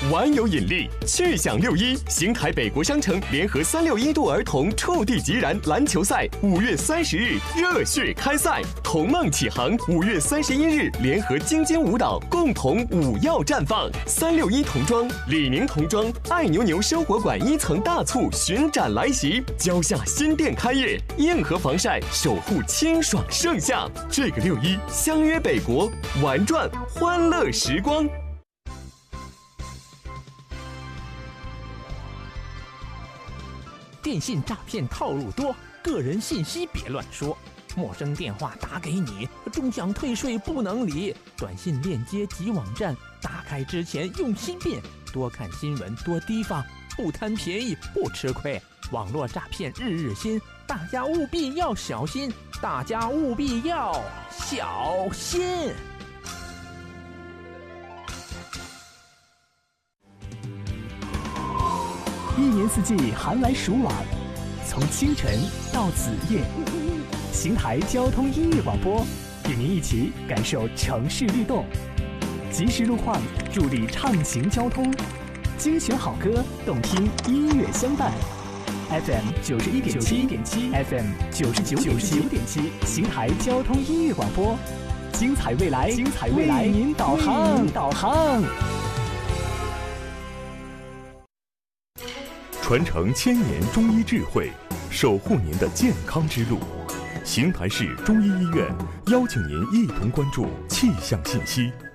玩有引力，趣享6·1，邢台北国商城联合361度儿童触地即燃篮球赛5月30日热血开赛，童梦启航5月31日联合京津舞蹈共同舞耀绽放。361童装、李宁童装、爱牛牛生活馆1层大促巡展来袭，蕉下新店开业，硬核防晒守护清爽盛夏。这个6·1相约北国，玩转欢乐时光。 电信诈骗套路多，个人信息别乱说。陌生电话打给你，终享退税不能理。短信链接及网站，打开之前用心辨，多看新闻，多提防，不贪便宜不吃亏。网络诈骗日日新，大家务必要小心，大家务必要小心。 一年四季寒来暑往，从清晨到子夜，邢台交通音乐广播与您一起感受城市律动，及时路况助力畅行交通，精选好歌，动听音乐相伴。FM 91.7 FM 99.7，邢台交通音乐广播，精彩未来，为您导航。 传承1000年中医智慧，守护您的健康之路。邢台市中医医院邀请您一同关注气象信息。